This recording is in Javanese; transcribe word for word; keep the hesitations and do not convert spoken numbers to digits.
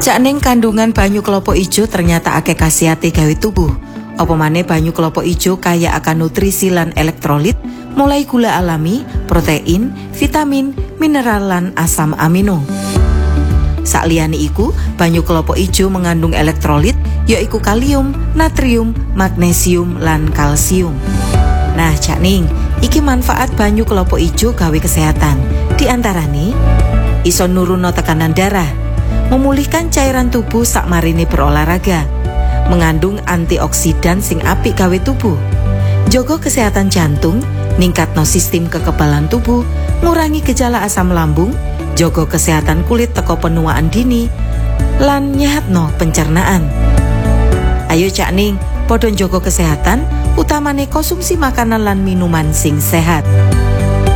Sakning kandungan banyu kelapa ijo ternyata akeh khasiate gawe tubuh. Apa maneh banyu kelapa ijo kaya akan nutrisi lan elektrolit, mulai gula alami, protein, vitamin, mineral lan asam amino. Sakliyane iku, banyu kelapa ijo mengandung elektrolit yaiku kalium, natrium, magnesium lan kalsium. Nah, Cakning, iki manfaat banyu kelapa ijo gawe kesehatan. Di antarane iso nuruno tekanan darah, memulihkan cairan tubuh sakmarine berolahraga, mengandung antioksidan sing apik gawe tubuh, jaga kesehatan jantung, ningkatno sistem kekebalan tubuh, ngurangi gejala asam lambung, jaga kesehatan kulit teko penuaan dini, lan nyehatno pencernaan. Ayo Cakning, padha jaga kesehatan, utamane konsumsi makanan lan minuman sing sehat.